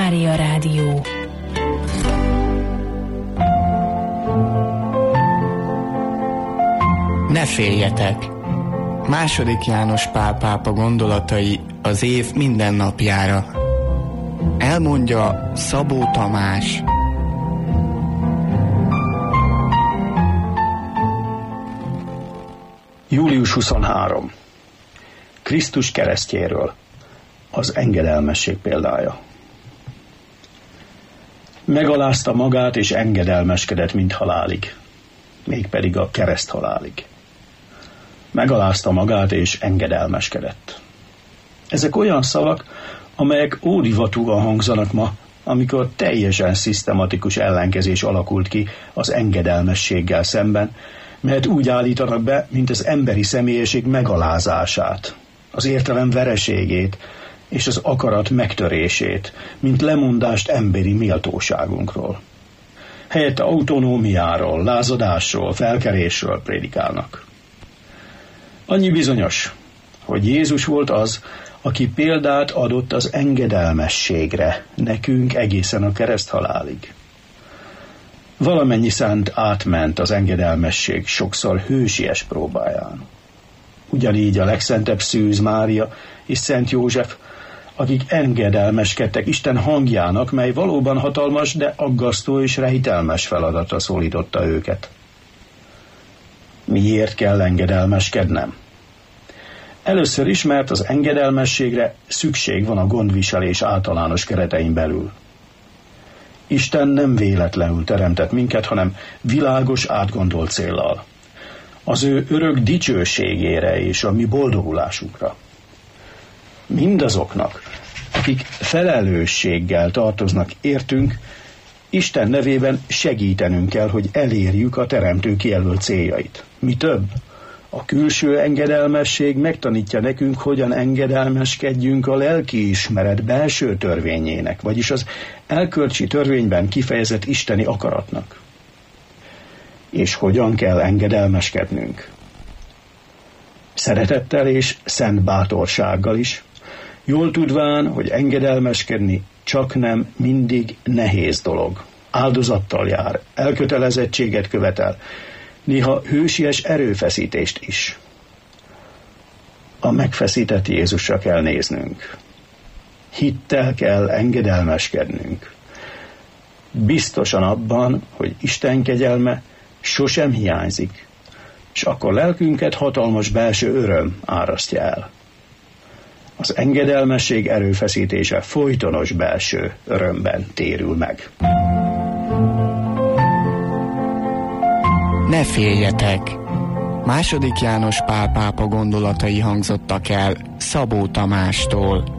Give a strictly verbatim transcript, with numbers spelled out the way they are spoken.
Mária Rádió. Ne féljetek! Második János Pál pápa gondolatai az év minden napjára. Elmondja Szabó Tamás. július huszonharmadika. Krisztus keresztjéről. Az engedelmesség példája. Megalázta magát és engedelmeskedett, mint halálig, mégpedig a kereszt halálig. Megalázta magát és engedelmeskedett. Ezek olyan szavak, amelyek ódivatúan hangzanak ma, amikor teljesen szisztematikus ellenkezés alakult ki az engedelmességgel szemben, mert úgy állítanak be, mint az emberi személyiség megalázását, az értelem vereségét és az akarat megtörését, mint lemondást emberi méltóságunkról. Helyette autonómiáról, lázadásról, felkelésről prédikálnak. Annyi bizonyos, hogy Jézus volt az, aki példát adott az engedelmességre, nekünk egészen a kereszthalálig. Valamennyi szent átment az engedelmesség sokszor hősies próbáján. Ugyanígy a legszentebb Szűz Mária és Szent József, akik engedelmeskedtek Isten hangjának, mely valóban hatalmas, de aggasztó és rejtelmes feladatra szólította őket. Miért kell engedelmeskednem? Először is, mert az engedelmességre szükség van a gondviselés általános keretein belül. Isten nem véletlenül teremtett minket, hanem világos, átgondolt céllal. Az ő örök dicsőségére és a mi boldogulásunkra. Mindazoknak, akik felelősséggel tartoznak értünk, Isten nevében segítenünk kell, hogy elérjük a teremtő kijelölt céljait. Mi több, a külső engedelmesség megtanítja nekünk, hogyan engedelmeskedjünk a lelkiismeret belső törvényének, vagyis az elkölcsi törvényben kifejezett isteni akaratnak. És hogyan kell engedelmeskednünk? Szeretettel és szent bátorsággal is, jól tudván, hogy engedelmeskedni csak nem mindig nehéz dolog. Áldozattal jár, elkötelezettséget követel, néha hősies erőfeszítést is. A megfeszített Jézusra kell néznünk. Hittel kell engedelmeskednünk. Biztosan abban, hogy Isten kegyelme sosem hiányzik, és akkor lelkünket hatalmas belső öröm árasztja el. Az engedelmesség erőfeszítése folytonos belső örömben térül meg. Ne féljetek! Második János Pál pápa gondolatai hangzottak el Szabó Tamástól.